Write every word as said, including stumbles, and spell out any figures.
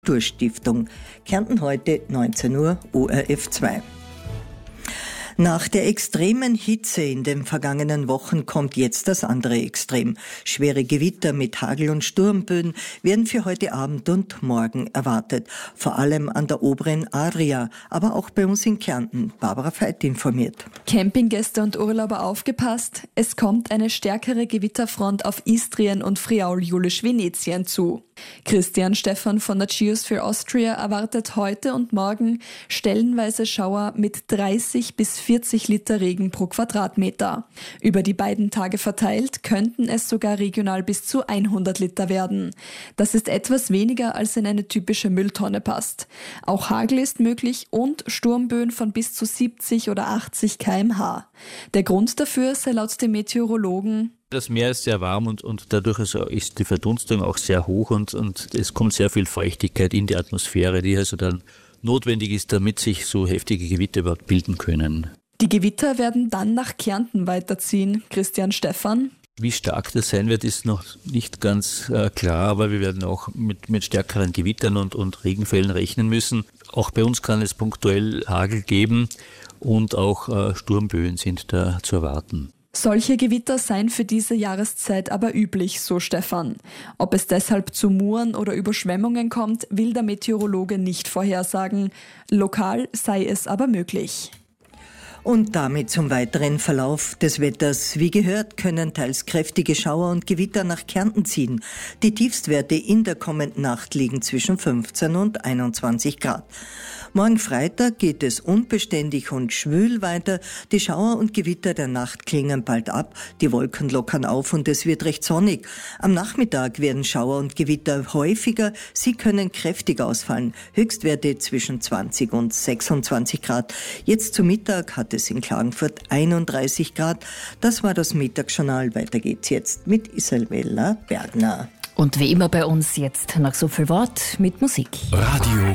Kulturstiftung. Kärnten heute neunzehn Uhr, O R F zwei. Nach der extremen Hitze in den vergangenen Wochen kommt jetzt das andere Extrem. Schwere Gewitter mit Hagel- und Sturmböen werden für heute Abend und morgen erwartet. Vor allem an der oberen Adria, aber auch bei uns in Kärnten. Barbara Veit informiert. Campinggäste und Urlauber aufgepasst, es kommt eine stärkere Gewitterfront auf Istrien und Friaul-Julisch-Venetien zu. Christian Stephan von der Geosphere Austria erwartet heute und morgen stellenweise Schauer mit dreißig bis vierzig Liter Regen pro Quadratmeter. Über die beiden Tage verteilt könnten es sogar regional bis zu hundert Liter werden. Das ist etwas weniger, als in eine typische Mülltonne passt. Auch Hagel ist möglich und Sturmböen von bis zu siebzig oder achtzig Kilometer pro Stunde. Der Grund dafür sei laut den Meteorologen: Das Meer ist sehr warm und, und dadurch also ist die Verdunstung auch sehr hoch und, und es kommt sehr viel Feuchtigkeit in die Atmosphäre, die also dann notwendig ist, damit sich so heftige Gewitter überhaupt bilden können. Die Gewitter werden dann nach Kärnten weiterziehen. Christian Stephan: Wie stark das sein wird, ist noch nicht ganz äh, klar, aber wir werden auch mit, mit stärkeren Gewittern und, und Regenfällen rechnen müssen. Auch bei uns kann es punktuell Hagel geben und auch äh, Sturmböen sind da zu erwarten. Solche Gewitter seien für diese Jahreszeit aber üblich, so Stephan. Ob es deshalb zu Muren oder Überschwemmungen kommt, will der Meteorologe nicht vorhersagen. Lokal sei es aber möglich. Und damit zum weiteren Verlauf des Wetters. Wie gehört, können teils kräftige Schauer und Gewitter nach Kärnten ziehen. Die Tiefstwerte in der kommenden Nacht liegen zwischen fünfzehn und einundzwanzig Grad. Morgen Freitag geht es unbeständig und schwül weiter. Die Schauer und Gewitter der Nacht klingen bald ab. Die Wolken lockern auf und es wird recht sonnig. Am Nachmittag werden Schauer und Gewitter häufiger. Sie können kräftig ausfallen. Höchstwerte zwischen zwanzig und sechsundzwanzig Grad. Jetzt zu Mittag hat es in Klagenfurt einunddreißig Grad. Das war das Mittagsjournal. Weiter geht's jetzt mit Isabella Bergner. Und wie immer bei uns jetzt nach so viel Wort mit Musik. Radio